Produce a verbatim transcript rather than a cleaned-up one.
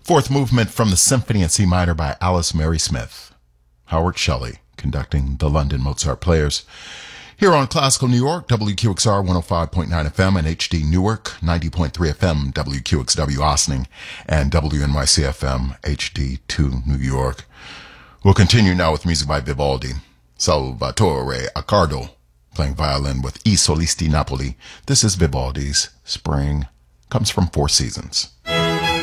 Fourth movement from the Symphony in C minor by Alice Mary Smith. Howard Shelley conducting the London Mozart Players. Here on Classical New York, W Q X R one oh five point nine F M and H D Newark, ninety point three F M, W Q X W Ossining, and W N Y C F M, H D two New York. We'll continue now with music by Vivaldi. Salvatore Accardo, playing violin with I Solisti Napoli. This is Vivaldi's Spring. Comes from Four Seasons.